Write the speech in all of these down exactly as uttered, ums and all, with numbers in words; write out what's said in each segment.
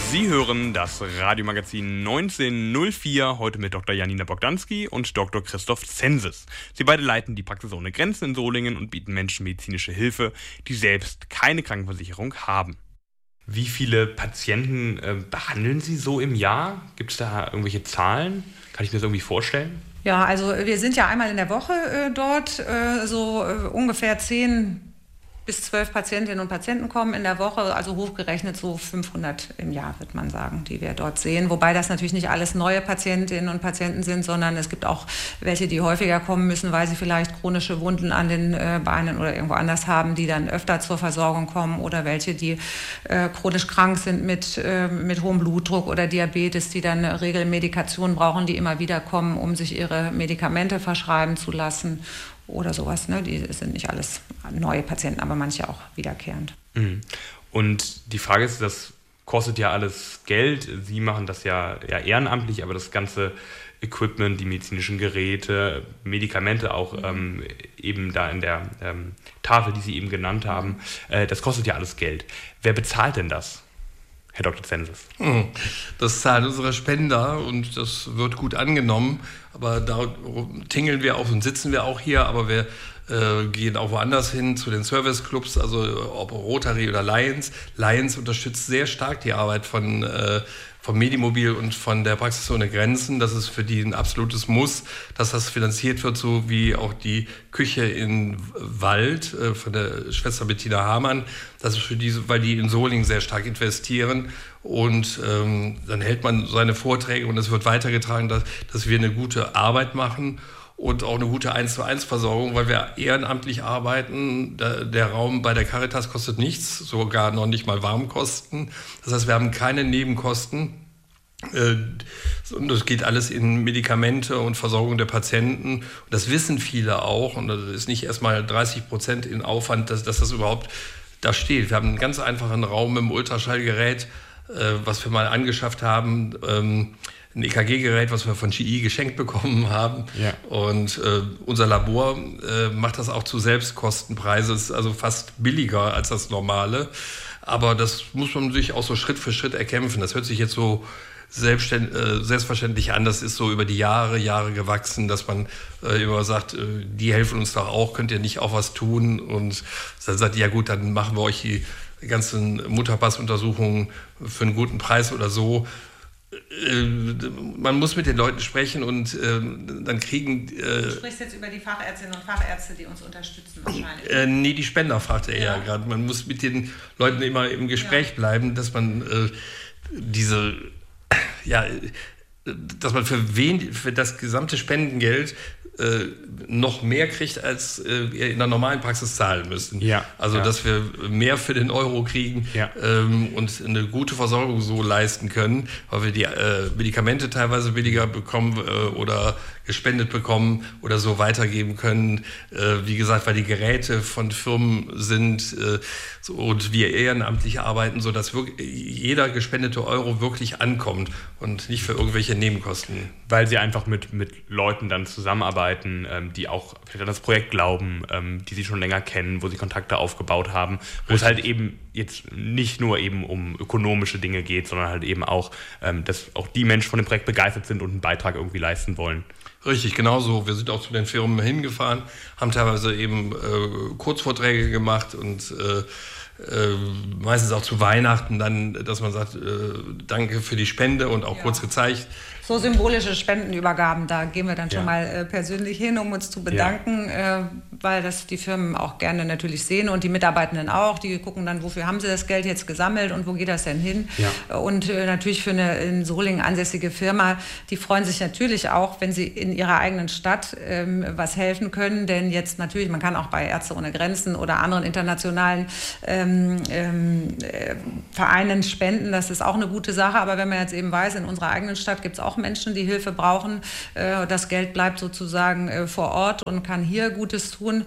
Sie hören das Radiomagazin neunzehnhundertvier, heute mit Doktor Janina Bogdanski und Doktor Christoph Zenzis. Sie beide leiten die Praxis ohne Grenzen in Solingen und bieten Menschen medizinische Hilfe, die selbst keine Krankenversicherung haben. Wie viele Patienten äh, behandeln Sie so im Jahr? Gibt es da irgendwelche Zahlen? Kann ich mir das irgendwie vorstellen? Ja, also wir sind ja einmal in der Woche äh, dort, äh, so äh, ungefähr zehn bis zwölf Patientinnen und Patienten kommen in der Woche, also hochgerechnet so fünfhundert im Jahr, wird man sagen, die wir dort sehen. Wobei das natürlich nicht alles neue Patientinnen und Patienten sind, sondern es gibt auch welche, die häufiger kommen müssen, weil sie vielleicht chronische Wunden an den äh, Beinen oder irgendwo anders haben, die dann öfter zur Versorgung kommen, oder welche, die äh, chronisch krank sind mit, äh, mit hohem Blutdruck oder Diabetes, die dann Regelmedikation brauchen, die immer wieder kommen, um sich ihre Medikamente verschreiben zu lassen. Oder sowas, ne? Die sind nicht alles neue Patienten, aber manche auch wiederkehrend. Und die Frage ist, das kostet ja alles Geld. Sie machen das ja, ja ehrenamtlich, aber das ganze Equipment, die medizinischen Geräte, Medikamente auch mhm. ähm, eben da in der ähm, Tafel, die Sie eben genannt haben, äh, das kostet ja alles Geld. Wer bezahlt denn das, Herr Doktor Zenzis? Das zahlen unsere Spender und das wird gut angenommen. Aber da tingeln wir auch und sitzen wir auch hier, aber wir äh, gehen auch woanders hin, zu den Serviceclubs, also ob Rotary oder Lions. Lions unterstützt sehr stark die Arbeit von äh, vom Medimobil und von der Praxis ohne Grenzen. Das ist für die ein absolutes Muss, dass das finanziert wird, so wie auch die Küche in Wald äh, von der Schwester Bettina Hamann. Das ist für die, weil die in Solingen sehr stark investieren. Und ähm, dann hält man seine Vorträge und es wird weitergetragen, dass, dass wir eine gute Arbeit machen und auch eine gute eins zu eins Versorgung, weil wir ehrenamtlich arbeiten. Der, der Raum bei der Caritas kostet nichts, sogar noch nicht mal Warmkosten. Das heißt, wir haben keine Nebenkosten. Und das geht alles in Medikamente und Versorgung der Patienten. Und das wissen viele auch. Und das ist nicht erstmal dreißig Prozent in Aufwand, dass, dass das überhaupt da steht. Wir haben einen ganz einfachen Raum mit einem Ultraschallgerät, was wir mal angeschafft haben. Ein E K G-Gerät, was wir von G E geschenkt bekommen haben. Ja. Und äh, unser Labor äh, macht das auch zu Selbstkostenpreisen, ist also fast billiger als das normale. Aber das muss man sich auch so Schritt für Schritt erkämpfen. Das hört sich jetzt so selbstständ- äh, selbstverständlich an. Das ist so über die Jahre, Jahre gewachsen, dass man äh, immer sagt, äh, die helfen uns doch auch, könnt ihr nicht auch was tun? Und dann sagt, ja gut, dann machen wir euch die ganzen Mutterpassuntersuchungen für einen guten Preis oder so. Man muss mit den Leuten sprechen und äh, dann kriegen... Äh, du sprichst jetzt über die Fachärztinnen und Fachärzte, die uns unterstützen wahrscheinlich. Äh, nee, die Spender, fragte er ja, ja gerade. Man muss mit den Leuten immer im Gespräch ja. bleiben, dass man äh, diese... ja, dass man für wen, für das gesamte Spendengeld äh, noch mehr kriegt, als äh, wir in der normalen Praxis zahlen müssen. Ja, also, ja. dass wir mehr für den Euro kriegen ja. ähm, und eine gute Versorgung so leisten können, weil wir die äh, Medikamente teilweise billiger bekommen äh, oder gespendet bekommen oder so weitergeben können. Äh, wie gesagt, weil die Geräte von Firmen sind äh, so, und wir ehrenamtlich arbeiten, sodass wirklich jeder gespendete Euro wirklich ankommt und nicht für irgendwelche Nebenkosten. Weil Sie einfach mit, mit Leuten dann zusammenarbeiten, ähm, die auch vielleicht an das Projekt glauben, ähm, die Sie schon länger kennen, wo Sie Kontakte aufgebaut haben, wo Richtig. Es halt eben jetzt nicht nur eben um ökonomische Dinge geht, sondern halt eben auch, ähm, dass auch die Menschen von dem Projekt begeistert sind und einen Beitrag irgendwie leisten wollen. Richtig, genau so. Wir sind auch zu den Firmen hingefahren, haben teilweise eben äh, Kurzvorträge gemacht und äh, äh, meistens auch zu Weihnachten dann, dass man sagt, äh, danke für die Spende und auch ja. kurz gezeigt. So symbolische Spendenübergaben, da gehen wir dann schon ja. mal äh, persönlich hin, um uns zu bedanken, ja. äh, weil das die Firmen auch gerne natürlich sehen und die Mitarbeitenden auch. Die gucken dann, wofür haben sie das Geld jetzt gesammelt und wo geht das denn hin? Ja. Und äh, natürlich für eine in Solingen ansässige Firma, die freuen sich natürlich auch, wenn sie in ihrer eigenen Stadt ähm, was helfen können. Denn jetzt natürlich, man kann auch bei Ärzte ohne Grenzen oder anderen internationalen ähm, ähm, äh, Vereinen spenden. Das ist auch eine gute Sache. Aber wenn man jetzt eben weiß, in unserer eigenen Stadt gibt es auch Menschen, die Hilfe brauchen. Das Geld bleibt sozusagen vor Ort und kann hier Gutes tun.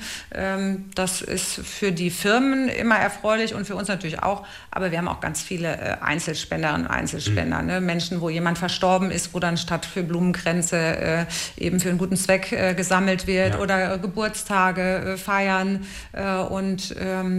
Das ist für die Firmen immer erfreulich und für uns natürlich auch. Aber wir haben auch ganz viele Einzelspenderinnen und Einzelspender. Mhm. Ne? Menschen, wo jemand verstorben ist, wo dann statt für Blumenkränze eben für einen guten Zweck gesammelt wird ja. oder Geburtstage feiern. Und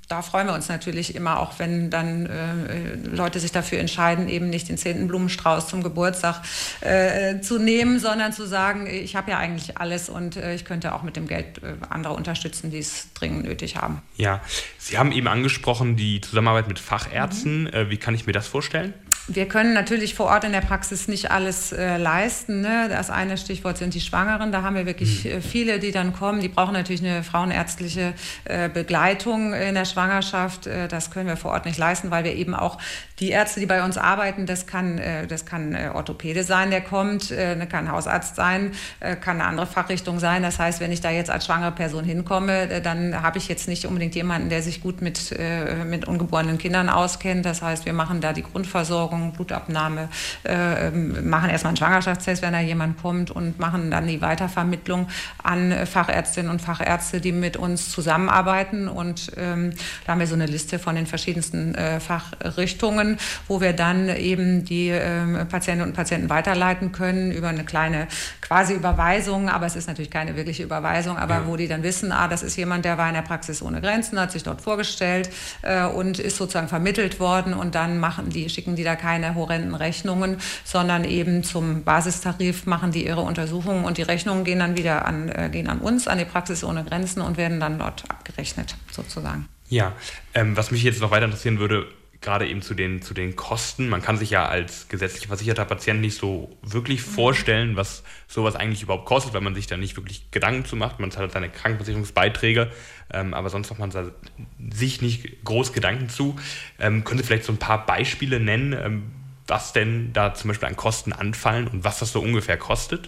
da freuen wir uns natürlich immer, auch wenn dann äh, Leute sich dafür entscheiden, eben nicht den zehnten Blumenstrauß zum Geburtstag äh, zu nehmen, sondern zu sagen, ich habe ja eigentlich alles und äh, ich könnte auch mit dem Geld äh, andere unterstützen, die es dringend nötig haben. Ja, Sie haben eben angesprochen die Zusammenarbeit mit Fachärzten. Mhm. Äh, wie kann ich mir das vorstellen? Wir können natürlich vor Ort in der Praxis nicht alles äh, leisten. Ne? Das eine Stichwort sind die Schwangeren. Da haben wir wirklich äh, viele, die dann kommen. Die brauchen natürlich eine frauenärztliche äh, Begleitung in der Schwangerschaft. Äh, das können wir vor Ort nicht leisten, weil wir eben auch die Ärzte, die bei uns arbeiten, das kann, äh, das kann äh, Orthopäde sein, der kommt, äh, kann Hausarzt sein, äh, kann eine andere Fachrichtung sein. Das heißt, wenn ich da jetzt als schwangere Person hinkomme, äh, dann habe ich jetzt nicht unbedingt jemanden, der sich gut mit, äh, mit ungeborenen Kindern auskennt. Das heißt, wir machen da die Grundversorgung, Blutabnahme, äh, machen erstmal einen Schwangerschaftstest, wenn da jemand kommt und machen dann die Weitervermittlung an Fachärztinnen und Fachärzte, die mit uns zusammenarbeiten. Und ähm, da haben wir so eine Liste von den verschiedensten äh, Fachrichtungen, wo wir dann eben die äh, Patientinnen und Patienten weiterleiten können über eine kleine quasi Überweisung, aber es ist natürlich keine wirkliche Überweisung, aber ja. wo die dann wissen, ah, das ist jemand, der war in der Praxis ohne Grenzen, hat sich dort vorgestellt äh, und ist sozusagen vermittelt worden und dann machen die, schicken die da keine horrenden Rechnungen, sondern eben zum Basistarif machen die ihre Untersuchungen und die Rechnungen gehen dann wieder an, äh, gehen an uns, an die Praxis ohne Grenzen und werden dann dort abgerechnet sozusagen. Ja, ähm, was mich jetzt noch weiter interessieren würde, gerade eben zu den, zu den Kosten. Man kann sich ja als gesetzlich versicherter Patient nicht so wirklich vorstellen, was sowas eigentlich überhaupt kostet, weil man sich da nicht wirklich Gedanken zu macht. Man zahlt seine Krankenversicherungsbeiträge, ähm, aber sonst macht man da sich nicht groß Gedanken zu. Ähm, können Sie vielleicht so ein paar Beispiele nennen, ähm, was denn da zum Beispiel an Kosten anfallen und was das so ungefähr kostet?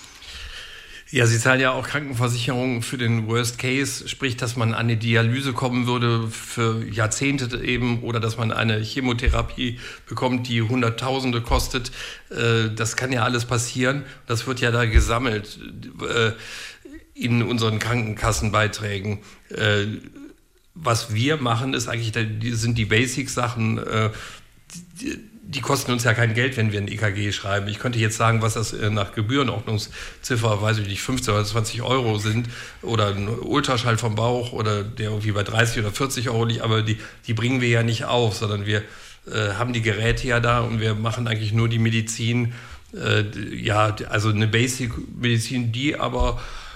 Ja, Sie zahlen ja auch Krankenversicherung für den Worst Case, sprich, dass man an eine Dialyse kommen würde für Jahrzehnte eben oder dass man eine Chemotherapie bekommt, die Hunderttausende kostet. Das kann ja alles passieren. Das wird ja da gesammelt in unseren Krankenkassenbeiträgen. Was wir machen, ist eigentlich, sind die Basic-Sachen, die kosten uns ja kein Geld, wenn wir ein E K G schreiben. Ich könnte jetzt sagen, was das nach Gebührenordnungsziffer, weiß ich nicht, fünfzehn oder zwanzig Euro sind oder ein Ultraschall vom Bauch oder der irgendwie bei dreißig oder vierzig Euro liegt, aber die, die bringen wir ja nicht auf, sondern wir äh, haben die Geräte ja da und wir machen eigentlich nur die Medizin, äh, ja, also eine Basic-Medizin, die aber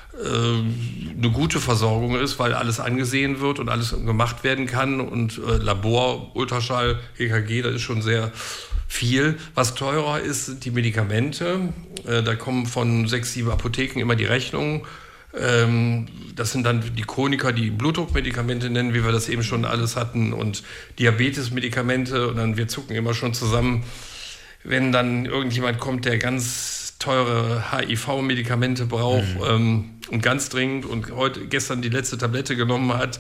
eine gute Versorgung ist, weil alles angesehen wird und alles gemacht werden kann und äh, Labor, Ultraschall, E K G, das ist schon sehr viel. Was teurer ist, sind die Medikamente. Äh, da kommen von sechs, sieben Apotheken immer die Rechnungen. Ähm, das sind dann die Chroniker, die Blutdruckmedikamente nennen, wie wir das eben schon alles hatten, und Diabetesmedikamente. Und dann wir zucken immer schon zusammen, wenn dann irgendjemand kommt, der ganz teure H I V-Medikamente braucht mhm. ähm, und ganz dringend und heute gestern die letzte Tablette genommen hat.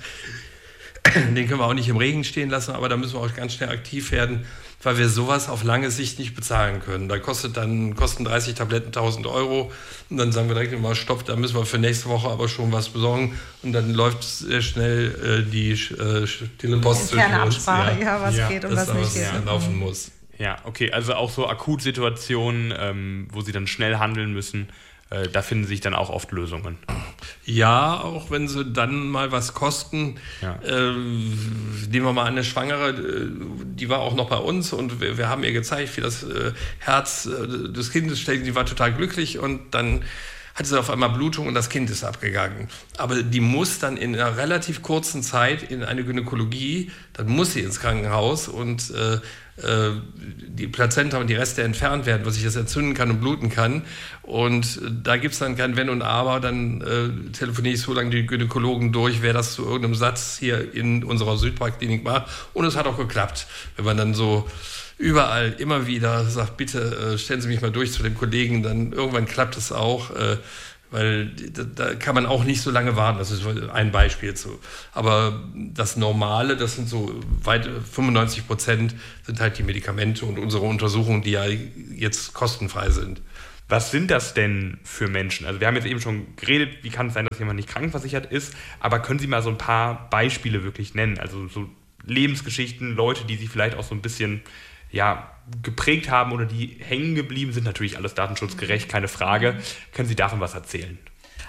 Den können wir auch nicht im Regen stehen lassen, aber da müssen wir auch ganz schnell aktiv werden, weil wir sowas auf lange Sicht nicht bezahlen können. Da kostet dann, kosten dreißig Tabletten tausend Euro und dann sagen wir direkt immer, stopp, da müssen wir für nächste Woche aber schon was besorgen und dann läuft sehr schnell äh, die äh, stille Post zwischen uns. Absprache, ja, ja, was ja, geht und was nicht geht. Ja, laufen muss. Ja, okay, also auch so Akutsituationen, ähm, wo Sie dann schnell handeln müssen, äh, da finden sich dann auch oft Lösungen. Ja, auch wenn sie dann mal was kosten. Ja. Äh, nehmen wir mal eine Schwangere, die war auch noch bei uns und wir, wir haben ihr gezeigt, wie das äh, Herz äh, des Kindes schlägt. Die war total glücklich und dann hatte sie auf einmal Blutung und das Kind ist abgegangen. Aber die muss dann in einer relativ kurzen Zeit in eine Gynäkologie, dann muss sie ins Krankenhaus und äh, die Plazenta und die Reste entfernt werden, was sich das entzünden kann und bluten kann. Und da gibt es dann kein Wenn und Aber, dann äh, telefoniere ich so lange die Gynäkologen durch, wer das zu irgendeinem Satz hier in unserer Südparkklinik macht. Und es hat auch geklappt. Wenn man dann so überall immer wieder sagt, bitte äh, stellen Sie mich mal durch zu dem Kollegen, dann irgendwann klappt es auch. Äh, Weil da, da kann man auch nicht so lange warten. Das ist ein Beispiel zu. Aber das Normale, das sind so weit fünfundneunzig Prozent sind halt die Medikamente und unsere Untersuchungen, die ja jetzt kostenfrei sind. Was sind das denn für Menschen? Also wir haben jetzt eben schon geredet, wie kann es sein, dass jemand nicht krankenversichert ist, aber können Sie mal so ein paar Beispiele wirklich nennen? Also so Lebensgeschichten, Leute, die Sie vielleicht auch so ein bisschen ja, geprägt haben oder die hängen geblieben sind, natürlich alles datenschutzgerecht, keine Frage. Können Sie davon was erzählen?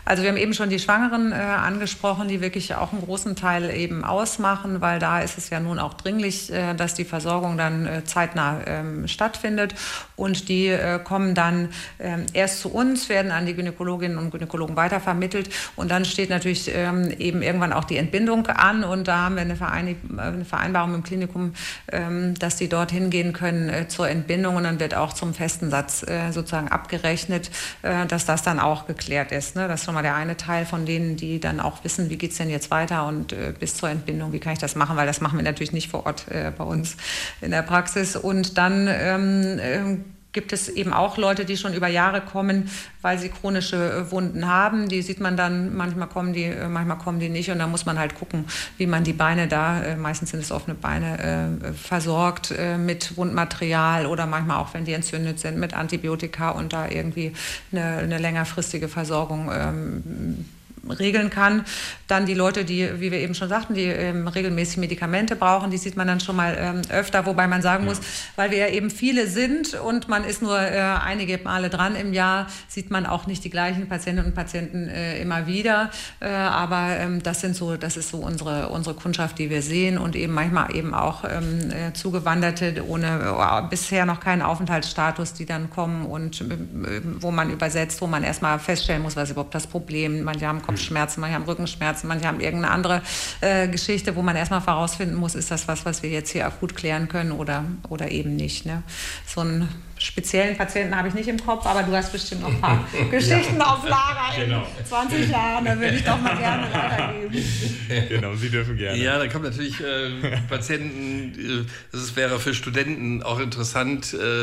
Also wir haben eben schon die Schwangeren äh, angesprochen, die wirklich auch einen großen Teil eben ausmachen, weil da ist es ja nun auch dringlich, äh, dass die Versorgung dann äh, zeitnah ähm, stattfindet. Und die äh, kommen dann äh, erst zu uns, werden an die Gynäkologinnen und Gynäkologen weitervermittelt. Und dann steht natürlich ähm, eben irgendwann auch die Entbindung an. Und da haben wir eine, Verein eine Vereinbarung im Klinikum, ähm, dass die dort hingehen können äh, zur Entbindung. Und dann wird auch zum festen Satz äh, sozusagen abgerechnet, äh, dass das dann auch geklärt ist. Ne? Das ist schon mal der eine Teil von denen, die dann auch wissen, wie geht es denn jetzt weiter und äh, bis zur Entbindung, wie kann ich das machen, weil das machen wir natürlich nicht vor Ort äh, bei uns in der Praxis. Und dann ähm, äh, gibt es eben auch Leute, die schon über Jahre kommen, weil sie chronische Wunden haben. Die sieht man dann, manchmal kommen die, manchmal kommen die nicht. Und da muss man halt gucken, wie man die Beine da, meistens sind es offene Beine, versorgt mit Wundmaterial oder manchmal auch, wenn die entzündet sind, mit Antibiotika und da irgendwie eine, eine längerfristige Versorgung ähm, regeln kann. Dann die Leute, die, wie wir eben schon sagten, die ähm, regelmäßig Medikamente brauchen, die sieht man dann schon mal ähm, öfter, wobei man sagen ja. muss, weil wir ja eben viele sind und man ist nur äh, einige Male dran im Jahr, sieht man auch nicht die gleichen Patientinnen und Patienten äh, immer wieder. Äh, aber ähm, das sind so, das ist so unsere, unsere Kundschaft, die wir sehen und eben manchmal eben auch ähm, äh, Zugewanderte ohne äh, bisher noch keinen Aufenthaltsstatus, die dann kommen und äh, wo man übersetzt, wo man erstmal feststellen muss, was ist überhaupt das Problem. Manche haben Kopfschmerzen, manche haben Rückenschmerzen, manche haben irgendeine andere äh, Geschichte, wo man erstmal herausfinden muss, ist das was, was wir jetzt hier akut klären können oder, oder eben nicht. Ne? So einen speziellen Patienten habe ich nicht im Kopf, aber du hast bestimmt noch ein paar Geschichten ja. auf Lager in genau. zwanzig Jahren, da würde ich doch mal gerne weitergeben. Genau, Sie dürfen gerne. Ja, da kommen natürlich äh, Patienten, äh, das wäre für Studenten auch interessant, äh,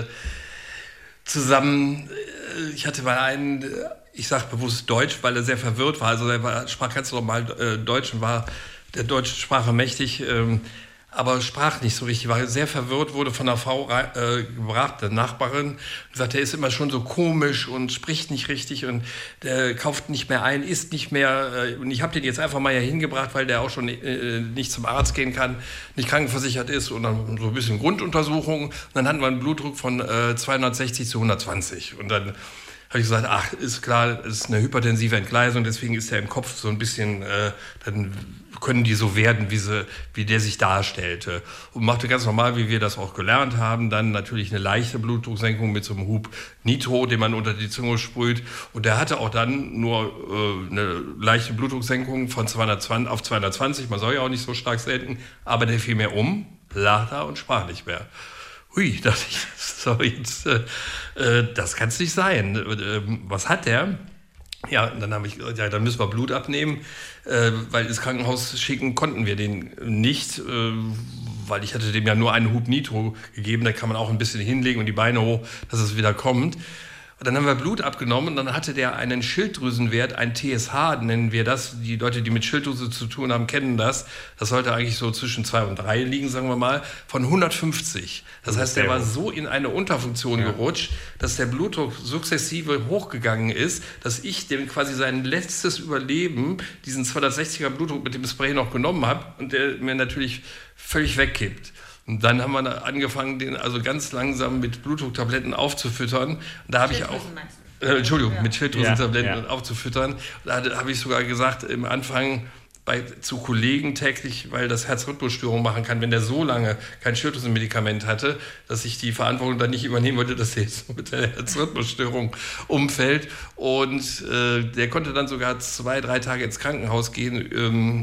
zusammen, äh, ich hatte mal einen, äh, ich sage bewusst Deutsch, weil er sehr verwirrt war. Also er war, sprach ganz normal äh, Deutsch und war der deutschen Sprache mächtig, ähm, aber sprach nicht so richtig. War sehr verwirrt, wurde von einer Frau äh, gebracht, der Nachbarin, und sagte, er ist immer schon so komisch und spricht nicht richtig und der kauft nicht mehr ein, isst nicht mehr. Äh, und ich habe den jetzt einfach mal hier hingebracht, weil der auch schon äh, nicht zum Arzt gehen kann, nicht krankenversichert ist und dann so ein bisschen Grunduntersuchung. Und dann hatten wir einen Blutdruck von äh, zweihundertsechzig zu hundertzwanzig und dann habe ich gesagt, ach, ist klar, es ist eine hypertensive Entgleisung, deswegen ist er im Kopf so ein bisschen, äh, dann können die so werden, wie, sie, wie der sich darstellte. Und machte ganz normal, wie wir das auch gelernt haben, dann natürlich eine leichte Blutdrucksenkung mit so einem Hub Nitro, den man unter die Zunge sprüht. Und der hatte auch dann nur äh, eine leichte Blutdrucksenkung von zweihundertzwanzig auf zweihundertzwanzig, man soll ja auch nicht so stark senken, aber der fiel mir um, lag da und sprach nicht mehr. Hui, dachte ich, so jetzt, äh, das kann es nicht sein. Äh, was hat der? Ja, dann habe ich gesagt, ja, dann müssen wir Blut abnehmen, äh, weil ins Krankenhaus schicken konnten wir den nicht, äh, weil ich hatte dem ja nur einen Hub Nitro gegeben, da kann man auch ein bisschen hinlegen und die Beine hoch, dass es wieder kommt. Und dann haben wir Blut abgenommen und dann hatte der einen Schilddrüsenwert, ein T S H nennen wir das. Die Leute, die mit Schilddrüse zu tun haben, kennen das. Das sollte eigentlich so zwischen zwei und drei liegen, sagen wir mal, von hundertfünfzig. Das heißt, der war so in eine Unterfunktion ja. gerutscht, dass der Blutdruck sukzessive hochgegangen ist, dass ich dem quasi sein letztes Überleben, diesen zweihundertsechziger Blutdruck mit dem Spray noch genommen habe und der mir natürlich völlig wegkippt. Und dann haben wir angefangen, den also ganz langsam mit Blutdrucktabletten aufzufüttern. Und da habe ich auch, äh, Entschuldigung, ja. mit Schilddrüsentabletten ja, ja. aufzufüttern. Da habe ich sogar gesagt, im Anfang bei, zu Kollegen täglich, weil das Herzrhythmusstörung machen kann, wenn der so lange kein Schilddrüsenmedikament hatte, dass ich die Verantwortung dann nicht übernehmen wollte, dass der jetzt mit der Herzrhythmusstörung umfällt. Und äh, der konnte dann sogar zwei, drei Tage ins Krankenhaus gehen. Ähm,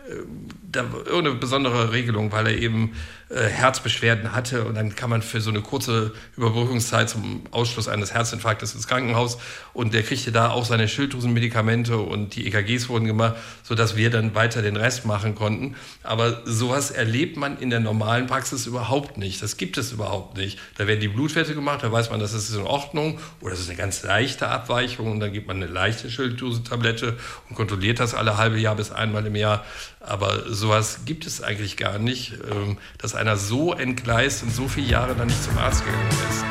da irgendeine besondere Regelung, weil er eben äh, Herzbeschwerden hatte und dann kann man für so eine kurze Überbrückungszeit zum Ausschluss eines Herzinfarktes ins Krankenhaus und der kriegte da auch seine Schilddrüsenmedikamente und die E K Gs wurden gemacht, sodass wir dann weiter den Rest machen konnten. Aber sowas erlebt man in der normalen Praxis überhaupt nicht. Das gibt es überhaupt nicht. Da werden die Blutwerte gemacht, da weiß man, das ist in Ordnung oder das ist eine ganz leichte Abweichung und dann gibt man eine leichte Schilddrüsentablette und kontrolliert das alle halbe Jahr bis einmal im Jahr. Aber sowas gibt es eigentlich gar nicht, dass einer so entgleist und so viele Jahre dann nicht zum Arzt gegangen ist.